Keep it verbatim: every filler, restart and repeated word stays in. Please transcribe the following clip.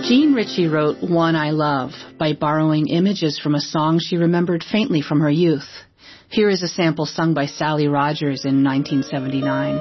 Jean Ritchie wrote One I Love by borrowing images from a song she remembered faintly from her youth. Here is a sample sung by Sally Rogers in nineteen seventy-nine.